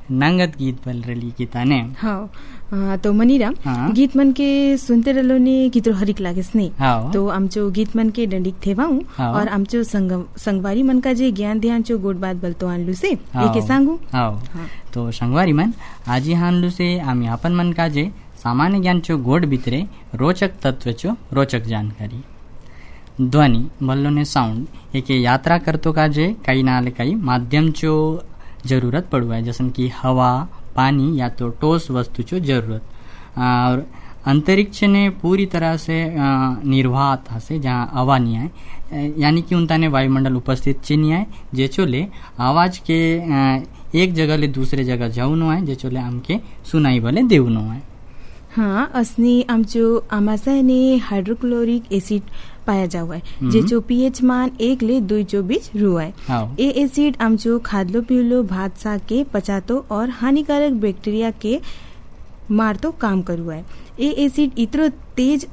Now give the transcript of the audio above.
नांगत गीत बल रली गीता ने। हाँ तो मनीरा गीत मन के सुनते रलो ने कितरो हरिक लागेस ने। तो आमचो गीत मन के डंडिक थेवाऊ और आमचो संगवारी मन का जे ज्ञान ध्यान चो गोड बात बलतो आनलू से एके सांगू। तो संगवारी मन आजी हानलू से आमी आपन मन का जे सामान्य ज्ञान चो गोड भीतरे रोचक तत्व चो रोचक जानकारी। ध्वनि बल्लो ने साउंड एके यात्रा करतो का जे कई नाल कई माध्यम चो जरूरत पड़ुआ है, जैसे कि हवा, पानी या तो ठोस वस्तु चो जरूरत। और अंतरिक्ष ने पूरी तरह से निर्वात हसे जहाँ हवा नहीं आए, यानी कि उनता ने वायुमंडल उपस्थित नहीं आए, जे चोले आवाज के एक जगह ले दूसरे जगह जाऊनो है, जे चोले हमके सुनाई वाले देवनो है। हाँ असनी आमचो आमाशय ने हाइड्रोक्लोरिक एसिड पाया जावा है, जे जो पीएच मान 1 ले 2 जो बीच रुआ है। ए एसिड आमचो खादलो पीलो भात सा के पचातो और हानिकारक बैक्टीरिया के मारतो काम करुआ है। ए एसिड इतरो तेज